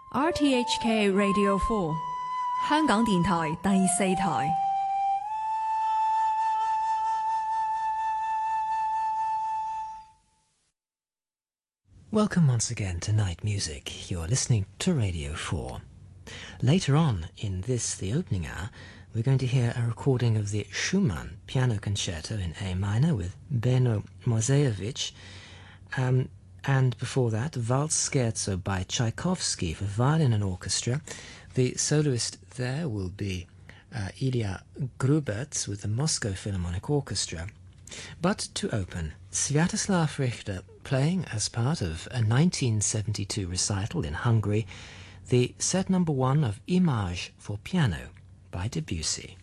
RTHK Radio 4香港電台第四台。 Welcome once again to Night Music. You're listening to Radio 4. Later on in this, the opening hour, we're going to hear a recording of the Schumann Piano Concerto in A minor with Beno Mosejevich, and before that, Waltz Scherzo by Tchaikovsky for violin and orchestra. The soloist there will be Ilya Gruberts with the Moscow Philharmonic Orchestra. But to open, Sviatoslav Richter playing as part of a 1972 recital in Hungary, the set number 1 of Image for piano by Debussy.